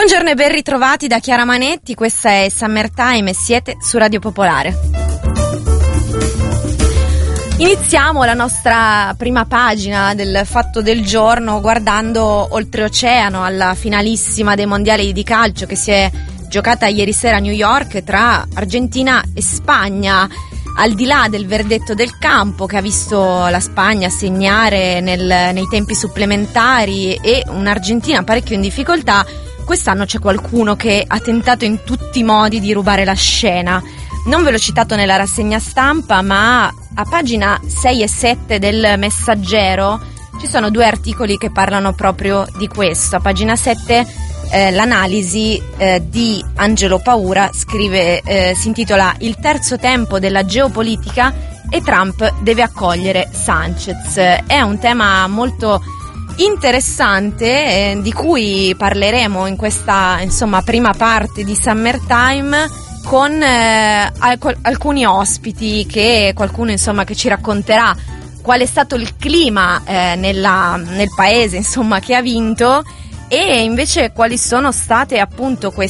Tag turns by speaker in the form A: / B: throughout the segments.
A: Buongiorno e ben ritrovati da Chiara Manetti, questa è Summertime e siete su Radio Popolare. Iniziamo la nostra prima pagina del Fatto del Giorno guardando oltreoceano alla finalissima dei mondiali di calcio che si è giocata ieri sera a New York tra Argentina e Spagna. Al di là del verdetto del campo che ha visto la Spagna segnare nei tempi supplementari e un'Argentina parecchio in difficoltà, quest'anno c'è qualcuno che ha tentato in tutti i modi di rubare la scena. Non ve l'ho citato nella rassegna stampa, ma a pagina 6 e 7 del Messaggero ci sono due articoli che parlano proprio di questo. A pagina 7 l'analisi di Angelo Paura scrive, si intitola "Il terzo tempo della geopolitica e Trump deve accogliere Sanchez". È un tema molto interessante di cui parleremo in questa prima parte di Summertime con alcuni ospiti, che qualcuno che ci racconterà qual è stato il clima nel paese che ha vinto, e invece quali sono state appunto qual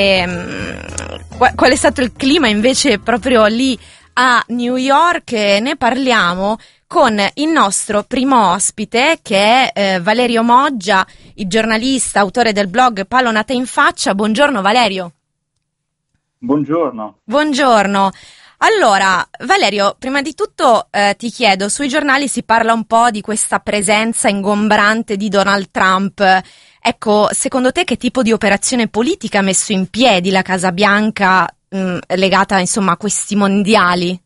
A: è stato il clima invece proprio lì a New York. Ne parliamo con il nostro primo ospite, che è Valerio Moggia, il giornalista, autore del blog Pallonate in Faccia. Buongiorno Valerio.
B: Buongiorno.
A: Buongiorno. Allora, Valerio, prima di tutto ti chiedo, sui giornali si parla un po' di questa presenza ingombrante di Donald Trump. Ecco, secondo te che tipo di operazione politica ha messo in piedi la Casa Bianca legata a questi mondiali?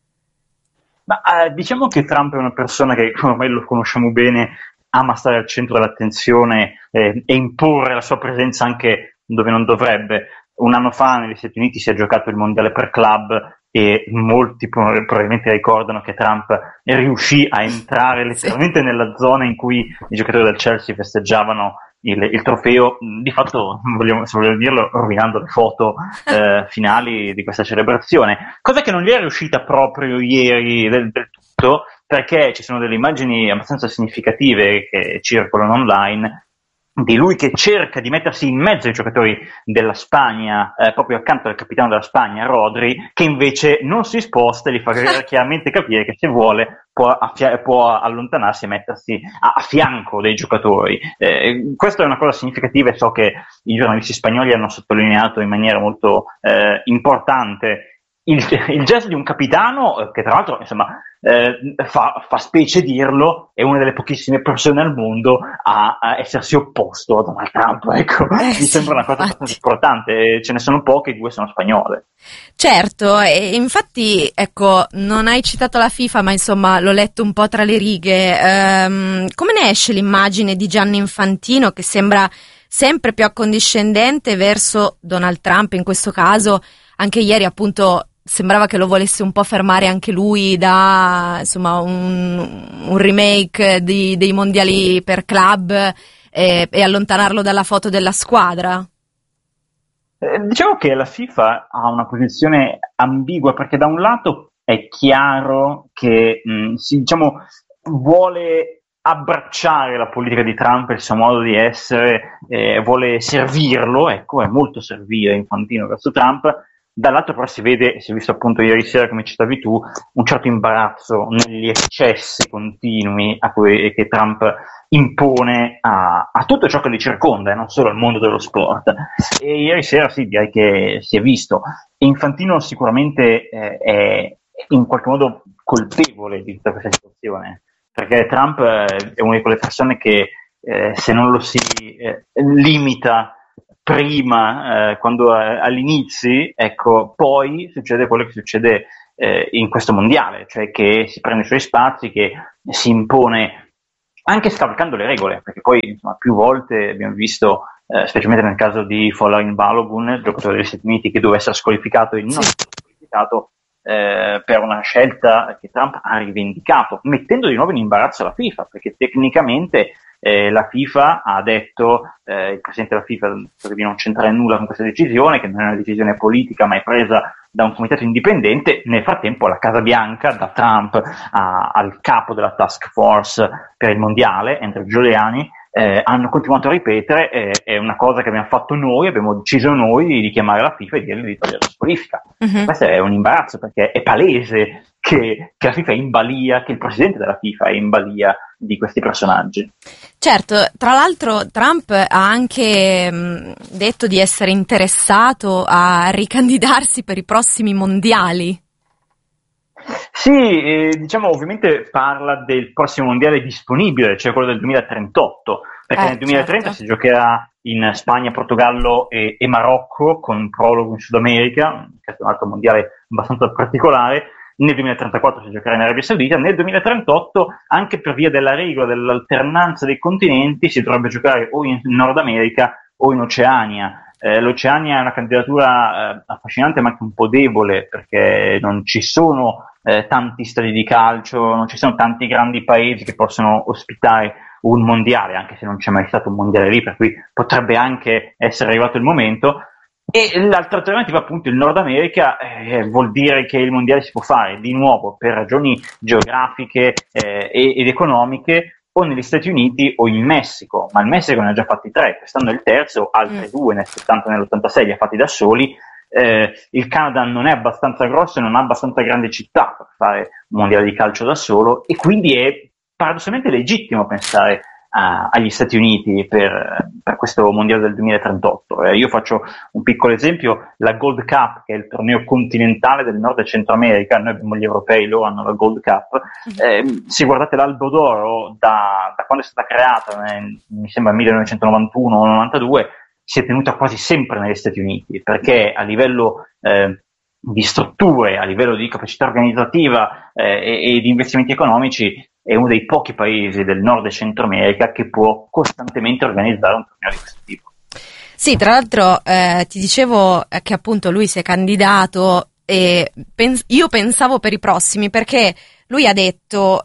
B: Diciamo che Trump è una persona che, ormai lo conosciamo bene, ama stare al centro dell'attenzione e imporre la sua presenza anche dove non dovrebbe. Un anno fa negli Stati Uniti si è giocato il mondiale per club e molti probabilmente ricordano che Trump riuscì a entrare letteralmente nella zona in cui i giocatori del Chelsea festeggiavano il trofeo, di fatto, se vogliamo dirlo, rovinando le foto finali di questa celebrazione, cosa che non gli è riuscita proprio ieri del tutto, perché ci sono delle immagini abbastanza significative che circolano online di lui che cerca di mettersi in mezzo ai giocatori della Spagna, proprio accanto al capitano della Spagna, Rodri, che invece non si sposta e gli fa chiaramente capire che se vuole può allontanarsi e mettersi a fianco dei giocatori. Questa è una cosa significativa e so che i giornalisti spagnoli hanno sottolineato in maniera molto importante il gesto di un capitano che, tra l'altro, fa specie dirlo, è una delle pochissime persone al mondo a essersi opposto a Donald Trump. Ecco, mi sembra una cosa abbastanza importante. Ce ne sono poche, due sono spagnole.
A: Certo, e infatti, ecco, non hai citato la FIFA, ma l'ho letto un po' tra le righe. Come ne esce l'immagine di Gianni Infantino, che sembra sempre più accondiscendente verso Donald Trump in questo caso? Anche ieri, appunto, sembrava che lo volesse un po' fermare anche lui da un remake dei mondiali per club e allontanarlo dalla foto della squadra.
B: Diciamo che la FIFA ha una posizione ambigua, perché da un lato è chiaro che vuole abbracciare la politica di Trump, il suo modo di essere, vuole servirlo, ecco, è molto servire Infantino verso Trump. Dall'altro però si è visto appunto ieri sera, come citavi tu, un certo imbarazzo negli eccessi continui che Trump impone a tutto ciò che li circonda, e non solo al mondo dello sport. E ieri sera sì, direi che si è visto. Infantino sicuramente è in qualche modo colpevole di tutta questa situazione, perché Trump è una di quelle persone che se non lo si limita prima, quando all'inizio, ecco, poi succede quello che succede in questo mondiale, cioè che si prende i suoi spazi, che si impone anche scavalcando le regole, perché poi più volte abbiamo visto, specialmente nel caso di Folarin Balogun, giocatore degli Stati Uniti, che doveva essere squalificato e non è stato squalificato per una scelta che Trump ha rivendicato, mettendo di nuovo in imbarazzo la FIFA, perché tecnicamente la FIFA ha detto, il presidente della FIFA di non c'entrare nulla con questa decisione, che non è una decisione politica ma è presa da un comitato indipendente. Nel frattempo la Casa Bianca, da Trump al capo della task force per il mondiale, Andrew Giuliani, hanno continuato a ripetere è una cosa che abbiamo fatto noi, abbiamo deciso noi di chiamare la FIFA e dirgli di togliere la squalifica. Questo è un imbarazzo, perché è palese che la FIFA è in balia, che il presidente della FIFA è in balia di questi personaggi.
A: Certo, tra l'altro Trump ha anche detto di essere interessato a ricandidarsi per i prossimi mondiali.
B: Sì, diciamo ovviamente parla del prossimo mondiale disponibile, cioè quello del 2038, perché nel 2030
A: certo.
B: si giocherà in Spagna, Portogallo e Marocco, con un prologo in Sud America, che è un altro mondiale abbastanza particolare. Nel 2034 si giocherà in Arabia Saudita, nel 2038, anche per via della regola dell'alternanza dei continenti, si dovrebbe giocare o in Nord America o in Oceania. L'Oceania è una candidatura affascinante ma anche un po' debole, perché non ci sono tanti stadi di calcio, non ci sono tanti grandi paesi che possono ospitare un mondiale, anche se non c'è mai stato un mondiale lì, per cui potrebbe anche essere arrivato il momento. E l'altra alternativa, appunto, il Nord America, vuol dire che il mondiale si può fare di nuovo per ragioni geografiche ed economiche o negli Stati Uniti o in Messico, ma il Messico ne ha già fatti 3, quest'anno è il terzo, altri 2 nel 70 e nell'86 li ha fatti da soli. Il Canada non è abbastanza grosso e non ha abbastanza grandi città per fare un mondiale di calcio da solo, e quindi è paradossalmente legittimo pensare agli Stati Uniti per questo mondiale del 2038. Io faccio un piccolo esempio: la Gold Cup, che è il torneo continentale del Nord e Centro America, noi abbiamo gli europei, loro hanno la Gold Cup. Se guardate l'albo d'oro da quando è stata creata, mi sembra 1991 o 92, si è tenuta quasi sempre negli Stati Uniti, perché a livello di strutture, a livello di capacità organizzativa e di investimenti economici, è uno dei pochi paesi del Nord e Centro America che può costantemente organizzare un torneo di questo tipo.
A: Sì, tra l'altro ti dicevo che appunto lui si è candidato e io pensavo per i prossimi, perché lui ha detto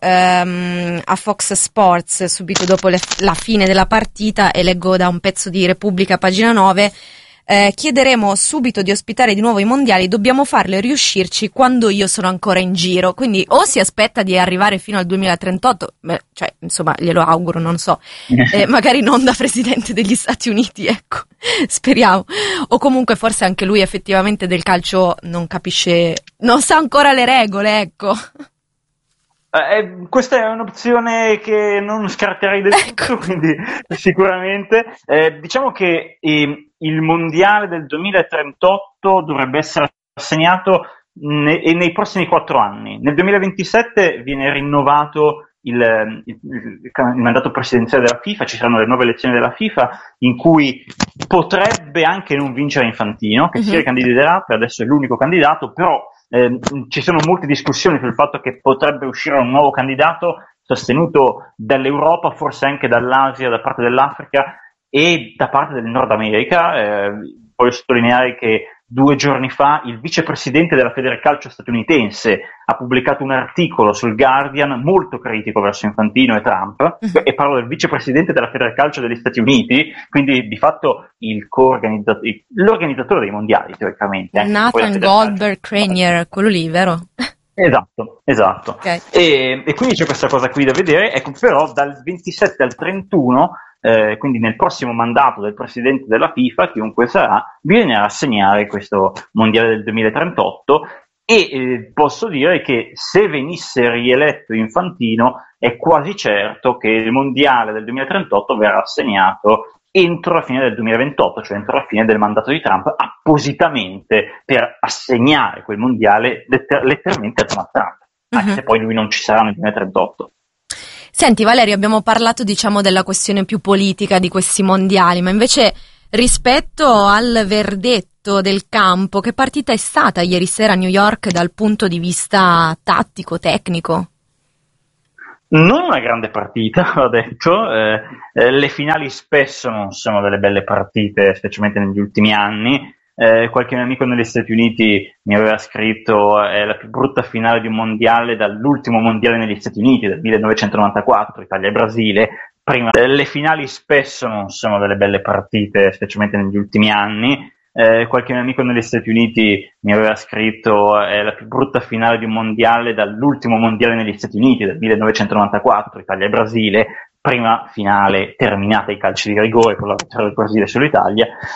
A: a Fox Sports subito dopo la fine della partita, e leggo da un pezzo di Repubblica, pagina 9, chiederemo subito di ospitare di nuovo i mondiali, dobbiamo farlo e riuscirci quando io sono ancora in giro. Quindi o si aspetta di arrivare fino al 2038, cioè insomma glielo auguro, non so, magari non da presidente degli Stati Uniti, ecco, speriamo, o comunque forse anche lui effettivamente del calcio non capisce, non sa ancora le regole, ecco.
B: Questa è un'opzione che non scarterei del tutto, quindi sicuramente. Diciamo che il mondiale del 2038 dovrebbe essere assegnato nei prossimi 4 anni. Nel 2027 viene rinnovato il mandato presidenziale della FIFA, ci saranno le nuove elezioni della FIFA, in cui potrebbe anche non vincere Infantino, che si ricandiderà, per adesso è l'unico candidato, però ci sono molte discussioni sul fatto che potrebbe uscire un nuovo candidato sostenuto dall'Europa, forse anche dall'Asia, da parte dell'Africa e da parte del Nord America. Voglio sottolineare che 2 giorni fa il vicepresidente della Federcalcio statunitense ha pubblicato un articolo sul Guardian molto critico verso Infantino e Trump, e parlo del vicepresidente della Federcalcio degli Stati Uniti, quindi di fatto l'organizzatore dei mondiali, teoricamente.
A: Nathan Goldberg Cranier, quello lì, vero?
B: Esatto.
A: Okay.
B: E quindi c'è questa cosa qui da vedere, ecco, però dal 27 al 31, quindi nel prossimo mandato del presidente della FIFA, chiunque sarà, bisognerà assegnare questo mondiale del 2038, e posso dire che se venisse rieletto Infantino è quasi certo che il mondiale del 2038 verrà assegnato entro la fine del 2028, cioè entro la fine del mandato di Trump, appositamente per assegnare quel mondiale letteralmente a Donald Trump, anche se poi lui non ci sarà nel 2038.
A: Senti Valerio, abbiamo parlato diciamo della questione più politica di questi mondiali, ma invece rispetto al verdetto del campo, che partita è stata ieri sera a New York dal punto di vista tattico, tecnico?
B: Non una grande partita, ho detto, le finali spesso non sono delle belle partite, specialmente negli ultimi anni. Qualche mio amico negli Stati Uniti mi aveva scritto è la più brutta finale di un mondiale dall'ultimo mondiale negli Stati Uniti, del 1994, Italia e Brasile. Prima, le finali spesso non sono delle belle partite, specialmente negli ultimi anni. Qualche mio amico negli Stati Uniti mi aveva scritto è la più brutta finale di un mondiale dall'ultimo mondiale negli Stati Uniti, del 1994, Italia e Brasile. prima finale terminata ai calci di rigore con la vittoria del Brasile sull'Italia,